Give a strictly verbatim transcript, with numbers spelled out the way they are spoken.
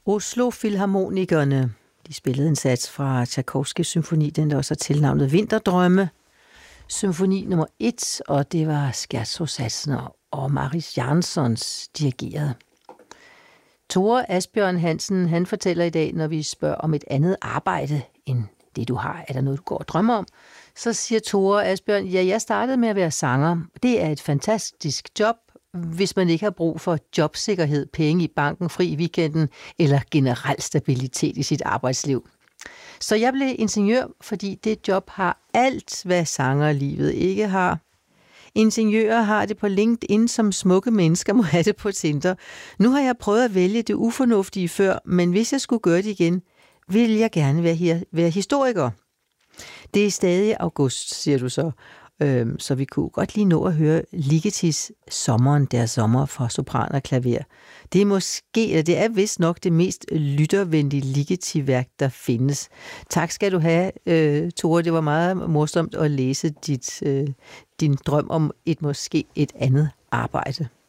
Oslo Filharmonikerne. De spillede en sats fra Tchaikovskys symfoni, den der også er tilnavnet Vinterdrømme. Symfoni nummer et, og det var Scherzo-satsen, og Mariss Jansons dirigerede. Tore Asbjørn Hansen, han fortæller i dag, når vi spørger om et andet arbejde end det, du har. Er der noget, du går og drømmer om? Så siger Tore Asbjørn, ja, jeg startede med at være sanger. Det er et fantastisk job, hvis man ikke har brug for jobsikkerhed, penge i banken, fri i weekenden eller generel stabilitet i sit arbejdsliv. Så jeg blev ingeniør, fordi det job har alt, hvad sangerlivet ikke har. Ingeniører har det på LinkedIn, som smukke mennesker må have det på Tinder. Nu har jeg prøvet at vælge det ufornuftige før, men hvis jeg skulle gøre det igen, vil jeg gerne være, her, være historiker. Det er stadig august, siger du så. Øhm, så vi kunne godt lige nå at høre Ligetis Sommeren der sommer for sopran og klaver. Det er måske, det er vist nok det mest lyttervenlige Ligeti-værk, der findes. Tak skal du have, øh, Tore. Det var meget morsomt at læse dit, øh, din drøm om et måske et andet arbejde.